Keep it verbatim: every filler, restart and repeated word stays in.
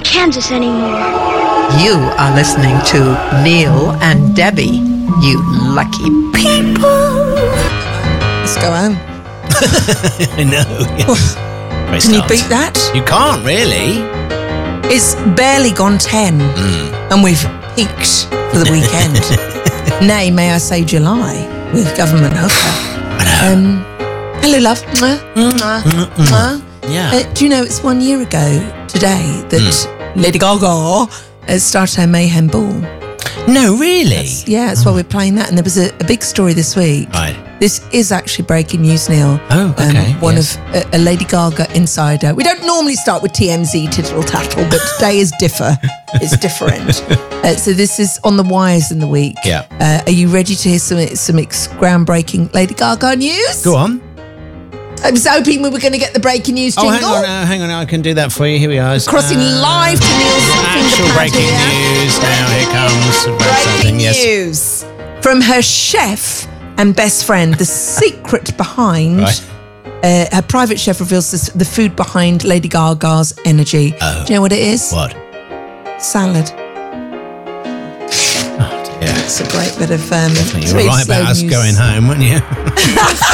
Kansas anymore. You are listening to Neil and Debbie, you lucky people. Let's go home. I know. Yes. Great Can you start. beat that? You can't really. It's barely gone ten, Mm. and we've peaked for the weekend. Nay, may I say July, with Government Hooker. I know. Um, hello, love. Mwah, mwah, mwah. Yeah. Uh, do you know it's one year ago today that Mm. Lady Gaga has started her Mayhem Ball? No, really? Yeah, that's why we're playing that. And there was a, a big story this week. Right. This is actually breaking news, Neil. Oh, okay, Um, one yes. of a, a Lady Gaga insider. We don't normally start with T M Z tittle tattle, but today is differ. It's different. Uh, so this is on the wires in the week. Yeah. Uh, are you ready to hear some some ex- groundbreaking Lady Gaga news? Go on. I was hoping we were going to get the breaking news Oh, jingle. hang on, uh, hang on. I can do that for you. Here we are. Crossing Uh, live to Neil's Actual fingerpad breaking here. news. Now here comes about Breaking something. Yes. news from her chef and best friend. The secret behind Right. uh, her private chef reveals this, the food behind Lady Gaga's energy. Oh. Do you know what it is? What? Salad. Oh, dear. It's a great bit of um, Definitely. it's You were very right about slow us news. going home, weren't you?